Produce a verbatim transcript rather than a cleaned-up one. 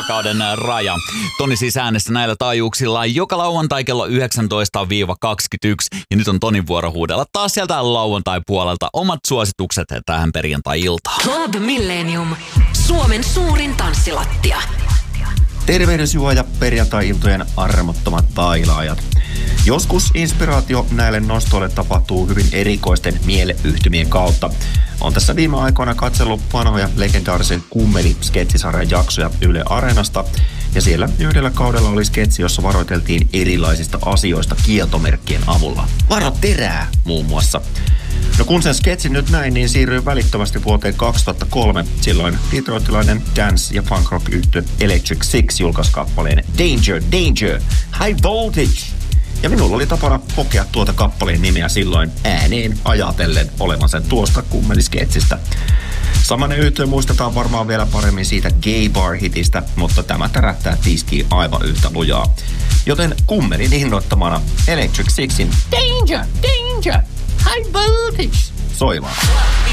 rakkauden raja. Toni siis äänessä näillä taajuuksilla joka lauantai kello yhdeksäntoista kaksikymmentäyksi. Ja nyt on Tonin vuoro huudella taas sieltä lauantai-puolelta omat suositukset tähän perjantai-iltaan. Club Millennium. Suomen suurin tanssilattia. Tervehdysjuoja perjantai-iltojen armottomat tailaajat. Joskus inspiraatio näille nostoille tapahtuu hyvin erikoisten mieleyhtymien kautta. On tässä viime aikoina katsellut vanhoja legendaarisen kummeli-sketsisarjan jaksoja Yle Areenasta. Ja siellä yhdellä kaudella oli sketsi, jossa varoiteltiin erilaisista asioista kieltomerkkien avulla. Varo terää muun muassa. No kun sen sketsin nyt näin, niin siirryin välittömästi vuoteen kaksituhattakolme. Silloin detroitilainen dance- ja punk rock -yhtye Electric Six julkaisi kappaleen Danger, Danger, High Voltage. Ja minulla oli tapana kokea tuota kappaleen nimeä silloin ääneen ajatellen olevan sen tuosta kummelisketsistä. Samanen yhtye muistetaan varmaan vielä paremmin siitä Gay Bar-hitistä, mutta tämä tärähtää tiskiin aivan yhtä lujaa. Joten kummelin innoittamana Electric Sixin Danger, Danger, High Voltage soimaan.